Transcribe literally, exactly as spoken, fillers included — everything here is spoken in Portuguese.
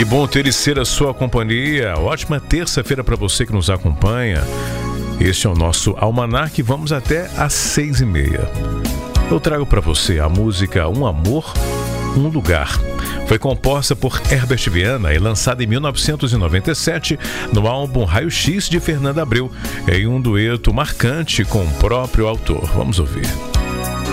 Que bom ter e ser a sua companhia. Ótima terça-feira para você que nos acompanha. Este é o nosso Almanac. Vamos até às seis e meia. Eu trago para você a música Um Amor, Um Lugar. Foi composta por Herbert Viana e lançada em mil novecentos e noventa e sete no álbum Raio X de Fernanda Abreu, em um dueto marcante com o próprio autor. Vamos ouvir.